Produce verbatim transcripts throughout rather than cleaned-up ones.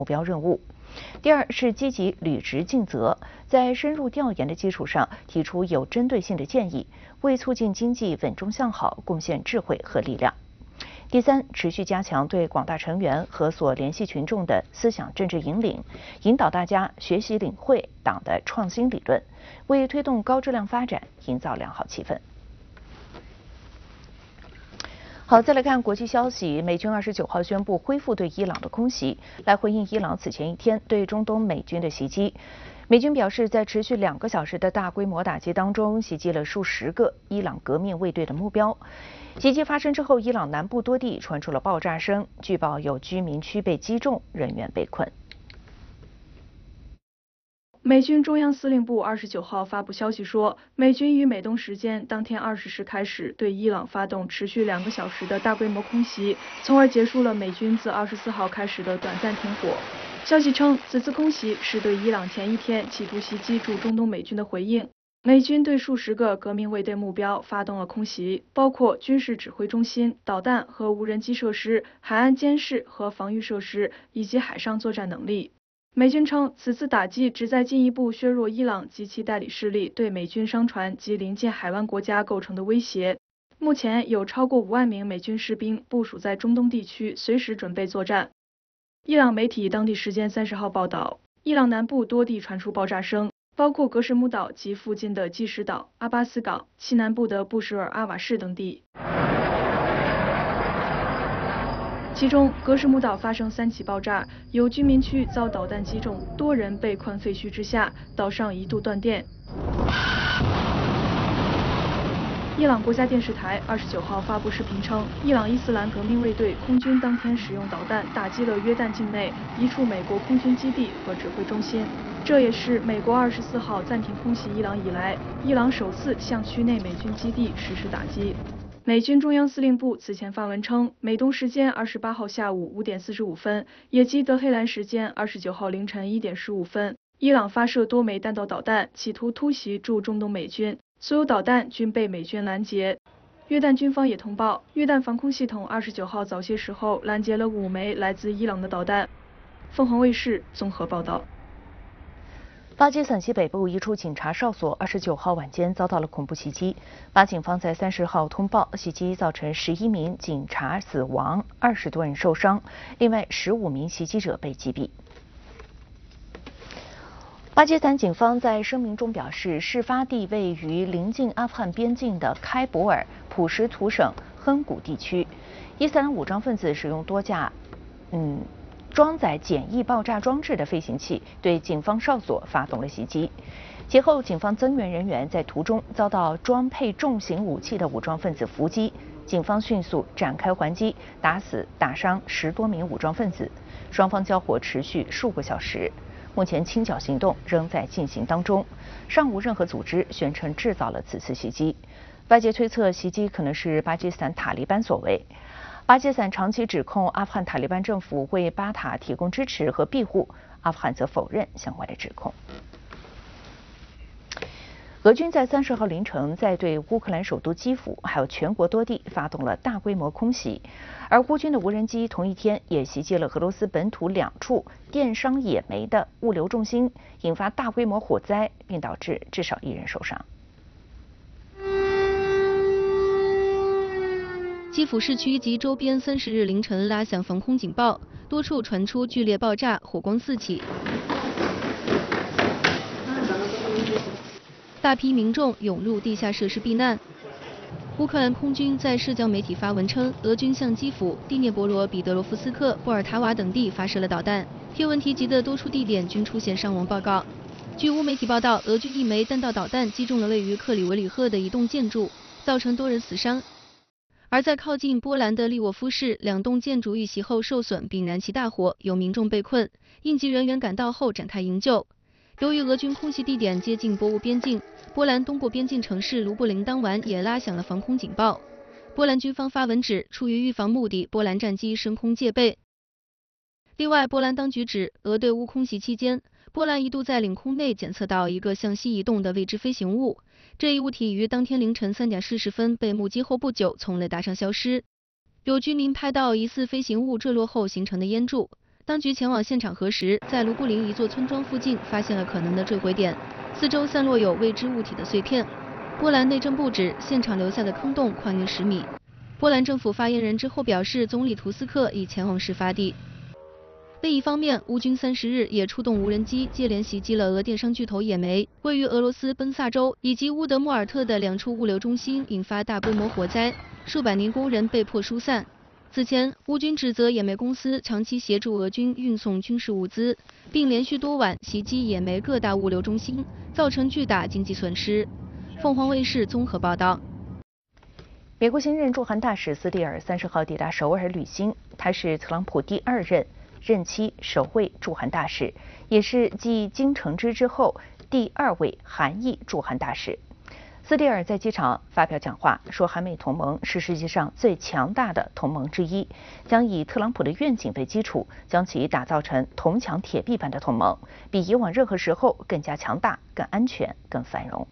目标任务。第二是积极履职尽责，在深入调研的基础上提出有针对性的建议，为促进经济稳中向好贡献智慧和力量。第三，持续加强对广大成员和所联系群众的思想政治引领，引导大家学习领会党的创新理论，为推动高质量发展营造良好气氛。好，再来看国际消息，美军二十九号宣布恢复对伊朗的空袭，来回应伊朗此前一天对中东美军的袭击。美军表示，在持续两个小时的大规模打击当中，袭击了数十个伊朗革命卫队的目标。袭击发生之后，伊朗南部多地传出了爆炸声，据报有居民区被击中，人员被困。 美军中央司令部二十九号发布消息说，美军于美东时间当天二十时开始对伊朗发动持续两个小时的大规模空袭，从而结束了美军自二十四号开始的短暂停火。消息称，此次空袭是对伊朗前一天企图袭击驻中东美军的回应。美军对数十个革命卫队目标发动了空袭，包括军事指挥中心、导弹和无人机设施、海岸监视和防御设施以及海上作战能力。美军称，此次打击旨在进一步削弱伊朗及其代理势力对美军商船及临近海湾国家构成的威胁。目前有超过五万名美军士兵部署在中东地区，随时准备作战。伊朗媒体当地时间三十号报道，伊朗南部多地传出爆炸声，包括格什木岛及附近的济什岛、阿巴斯港、西南部的布什尔阿瓦市等地。其中，格什木岛发生三起爆炸，有居民区遭导弹击中，多人被困废墟之下，岛上一度断电。伊朗国家电视台二十九号发布视频称，伊朗伊斯兰革命卫队空军当天使用导弹打击了约旦境内一处美国空军基地和指挥中心，这也是美国二十四号暂停空袭伊朗以来，伊朗首次向区内美军基地实施打击。美军中央司令部此前发文称，美东时间二十八号下午五点四十五分，也即德黑兰时间二十九号凌晨一点十五分，伊朗发射多枚弹道导弹，企图突袭驻中东美军，所有导弹均被美军拦截。约旦军方也通报，约旦防空系统二十九号早些时候拦截了五枚来自伊朗的导弹。凤凰卫视综合报道。 巴基斯坦西北部一处警察哨所二十九号晚间遭到了恐怖袭击，巴警方在三十号通报，袭击造成十一名警察死亡，二十多人受伤，另外十五名袭击者被击毙。巴基斯坦警方在声明中表示，事发地位于临近阿富汗边境的开伯尔普什图省亨古地区，伊斯兰武装分子使用多架，嗯。装载简易爆炸装置的飞行器对警方哨所发动了袭击，其后警方增援人员在途中遭到装配重型武器的武装分子伏击，警方迅速展开还击，打死打伤十多名武装分子，双方交火持续数个小时。目前清剿行动仍在进行当中，尚无任何组织宣称制造了此次袭击。外界推测袭击可能是巴基斯坦塔利班所为。巴基斯坦长期指控阿富汗塔利班政府为巴塔提供支持和庇护，阿富汗则否认相关的指控。俄军在三十号凌晨在对乌克兰首都基辅还有全国多地发动了大规模空袭，而乌军的无人机同一天也袭击了俄罗斯本土两处电商冶煤的物流中心，引发大规模火灾，并导致至少一人受伤。 基辅市区及周边三十日凌晨拉响防空警报，多处传出剧烈爆炸，火光四起。大批民众涌入地下设施避难。乌克兰空军在社交媒体发文称，俄军向基辅、第聂伯罗、彼得罗夫斯克、波尔塔瓦等地发射了导弹。贴文提及的多处地点均出现伤亡报告。据乌媒体报道，俄军一枚弹道导弹击中了位于克里维里赫的一栋建筑，造成多人死伤。而在靠近波兰的利沃夫市，两栋建筑遇袭后受损并燃起大火，有民众被困，应急人员赶到后展开营救。由于俄军空袭地点接近波乌边境，波兰东部边境城市卢布林当晚也拉响了防空警报。波兰军方发文指，出于预防目的，波兰战机升空戒备。另外，波兰当局指，俄对乌空袭期间，波兰一度在领空内检测到一个向西移动的未知飞行物。这一物体于当天凌晨三点四十分被目击后不久从雷达上消失。有居民拍到疑似飞行物坠落后形成的烟柱。 当局前往现场核实，在卢布林一座村庄附近发现了可能的坠毁点，四周散落有未知物体的碎片。波兰内政部指，现场留下的坑洞宽约十米。波兰政府发言人之后表示，总理图斯克已前往事发地。另一方面，乌军三十日也出动无人机接连袭击了俄电商巨头野莓位于俄罗斯奔萨州以及乌德穆尔特的两处物流中心，引发大规模火灾，数百名工人被迫疏散。此前，乌军指责野莓公司长期协助俄军运送军事物资，并连续多晚袭击野莓各大物流中心，造成巨大经济损失。凤凰卫视综合报道。 美国新任驻韩大使斯蒂尔三十号抵达首尔履新，他是特朗普第二任任期首位驻韩大使，也是继金承之之后第二位韩裔驻韩大使。斯蒂尔在机场发表讲话，说韩美同盟是世界上最强大的同盟之一，将以特朗普的愿景为基础，将其打造成铜墙铁壁般的同盟，比以往任何时候更加强大、更安全、更繁荣。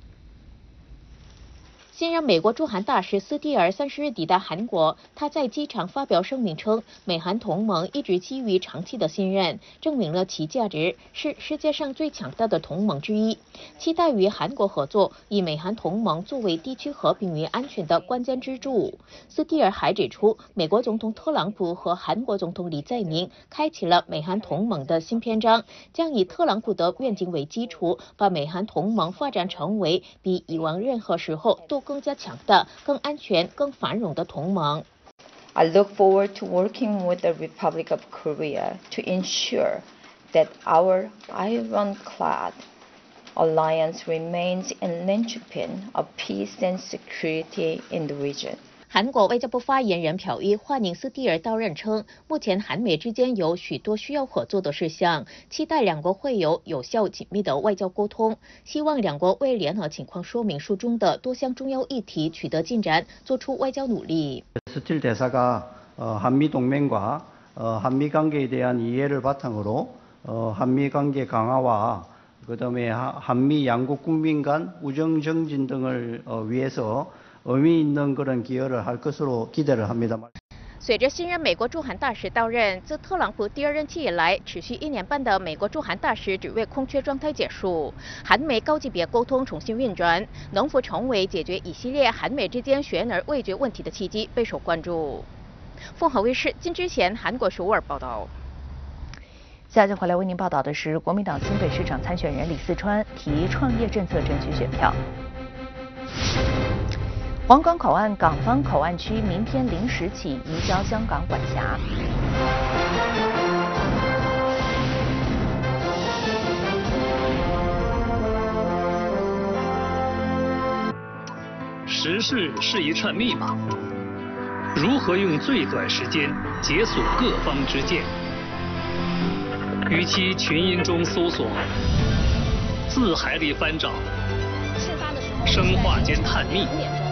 新任美国驻韩大使斯蒂尔三十日抵达韩国，他在机场发表声明称，美韩同盟一直基于长期的信任，证明了其价值，是世界上最强大的同盟之一，期待与韩国合作，以美韩同盟作为地区和平与安全的关键支柱。斯蒂尔还指出，美国总统特朗普和韩国总统李在明开启了美韩同盟的新篇章，将以特朗普的愿景为基础，把美韩同盟发展成为比以往任何时候都更加强大、更安全、更繁荣的同盟。 I look forward to working with the Republic of Korea to ensure that our ironclad alliance remains a linchpin of peace and security in the region. 韩国外交部发言人朴一欢迎斯蒂尔到任称，目前韩美之间有许多需要合作的事项，期待两国会有有效紧密的外交沟通，希望两国为联合情况说明书中的多项重要议题取得进展，做出外交努力。 스틸 대사가 한미 동맹과 한미 관계에 대한 이해를 바탕으로 한미 관계 강화와 그다음에 한미 양국 국민 간 우정 정진 등을 위해서 의미 있는 그런 기여를 할 것으로 기대를 합니다. 随着新任美国驻韩大使到任，自特朗普第二任期以来，持续一年半的美国驻韩大使职位空缺状态结束，韩美高级别沟通重新运转，能否成为解决一系列韩美之间悬而未决问题的契机，备受关注。凤凰卫视金之贤韩国首尔报道。 下集回来为您报道的是，国民党新北市长参选人李四川提创业政策争取选票。 皇岗口岸港方口岸区明天零时起移交香港管辖。 时事是一串密码，如何用最短时间解锁各方之见？与其群音中搜索，字海里翻找，生化间探秘。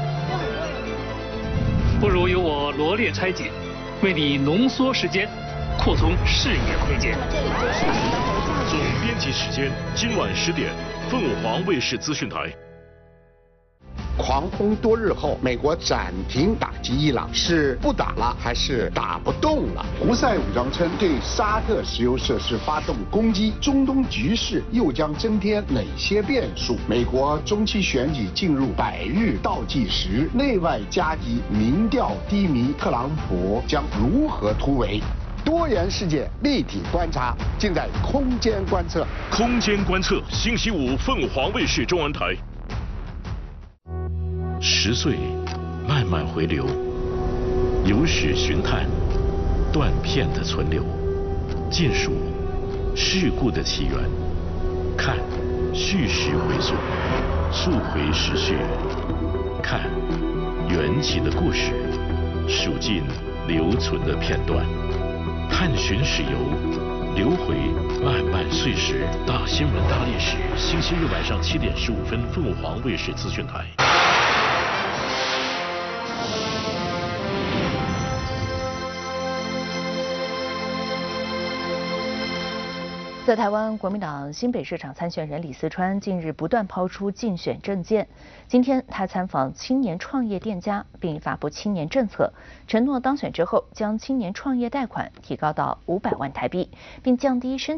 不如由我罗列拆解，为你浓缩时间，扩充视野空间。 总编辑时间今晚十点，凤凰卫视资讯台。 狂轰多日后，美国暂停打击伊朗，是不打了还是打不动了？胡塞武装称对沙特石油设施发动攻击，中东局势又将增添哪些变数？美国中期选举进入百日倒计时，内外夹击，民调低迷，特朗普将如何突围？ 多元世界立体观察，尽在空间观测。 空间观测，星期五凤凰卫视中文台。十岁，慢慢回流，有史寻探，断片的存留，尽数事故的起源，看叙事回溯，溯回时序，看缘起的故事，数尽留存的片段。 探寻史游，流回漫漫岁时。大新闻大历史，星期日晚上七点十五分，凤凰卫视资讯台。 在台湾，国民党新北市长参选人李四川近日不断抛出竞选政见。今天，他参访青年创业店家，并发布青年政策，承诺当选之后将青年创业贷款提高到五百万台币，并降低申